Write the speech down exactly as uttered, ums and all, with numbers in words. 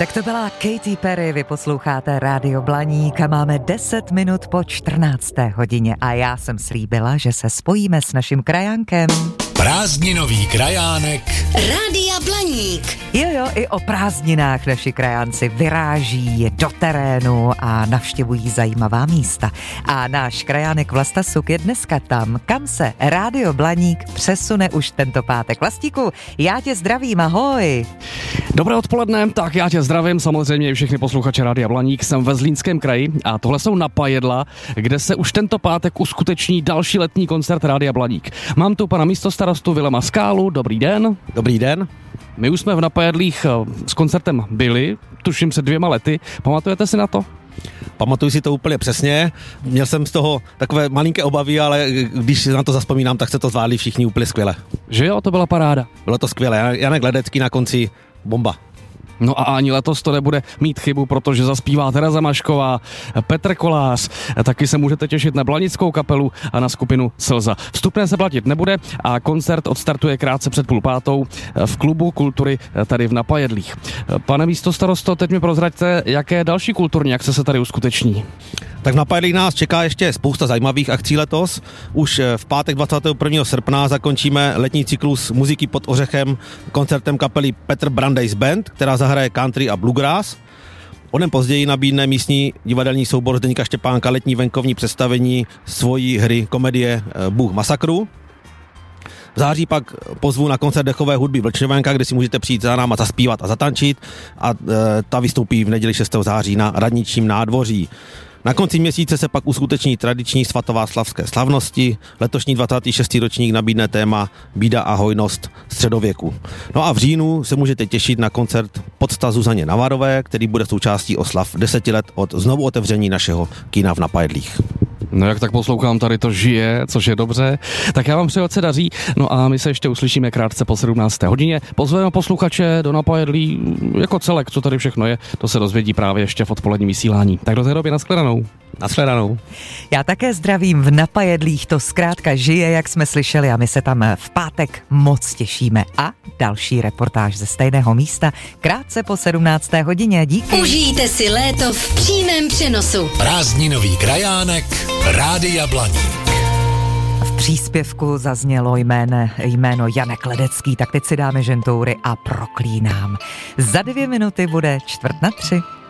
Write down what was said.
Tak to byla Katy Perry, vy posloucháte Rádio Blaník a máme deset minut po čtrnácté hodině a já jsem slíbila, že se spojíme s naším krajánkem. Prázdninový krajánek Rádia Blaník. Jo, jo, i o prázdninách naši krajánci vyráží do terénu a navštěvují zajímavá místa. A náš krajánek Vlasta Suk je dneska tam, kam se Rádio Blaník přesune už tento pátek. Vlastíku, já tě zdravím, ahoj. Dobré odpoledne, tak já tě zdravím, samozřejmě i všechny posluchače Rádia Blaník, jsem ve Zlínském kraji a tohle jsou Napajedla, kde se už tento pátek uskuteční další letní koncert Rádia Blaník. Mám tu pana místostarostu Vilema Skálu, dobrý den. Dobrý den. My už jsme v Napajedlích s koncertem byli, tuším před dvěma lety, pamatujete si na to? Pamatuju si to úplně přesně, měl jsem z toho takové malinké obavy, ale když na to zazpomínám, tak se to zvládli všichni úplně skvěle. Že jo, to byla paráda. Bylo to skvělé, Janek Ledecký na konci, bomba. No a ani letos to nebude mít chybu, protože zaspívá Tereza Mašková, Petr Kolář, taky se můžete těšit na blanickou kapelu a na skupinu Slza. Vstupné se platit nebude a koncert odstartuje krátce před půl pátou v klubu kultury tady v Napajedlích. Pane místostarosto, teď mi prozraďte, jaké další kulturní akce se tady uskuteční. Tak v Napajedlích nás čeká ještě spousta zajímavých akcí letos. Už v pátek dvacátého prvního srpna zakončíme letní cyklus muziky pod ořechem koncertem kapely Petr Brandeis Band, která zahraje country a bluegrass. O den později nabídne místní divadelní soubor Zdeňka Štěpánka letní venkovní představení svojí hry komedie Bůh masakru. V září pak pozvu na koncert dechové hudby Vlčňovenka, kde si můžete přijít za náma zaspívat a zatančit a e, ta vystoupí v neděli šestého září na Radničním nádvoří. Na konci měsíce se pak uskuteční tradiční svatováclavské slavnosti. Letošní dvacátý šestý ročník nabídne téma Bída a hojnost středověku. No a v říjnu se můžete těšit na koncert Pocta Zuzaně Navarové, který bude součástí oslav deseti let od znovu otevření našeho kina v Napajedlích. No jak tak poslouchám, tady to žije, což je dobře. Tak já vám přeji, ať se daří. No a my se ještě uslyšíme krátce po sedmnácté hodině. Pozveme posluchače do Napajedlí jako celek, co tady všechno je. To se dozvědí právě ještě v odpoledním vysílání. Tak do té doby nashledanou. Nashledanou. Já také zdravím, v Napajedlích to zkrátka žije, jak jsme slyšeli, a my se tam v pátek moc těšíme. A další reportáž ze stejného místa krátce po sedmnácté hodině. Díky. Užijte si léto v přímém přenosu. Prázdninový krajánek Rádia Blaník. V příspěvku zaznělo jméno, jméno Janek Ledecký, tak teď si dáme žentoury a proklínám. Za dvě minuty bude čtvrt na tři.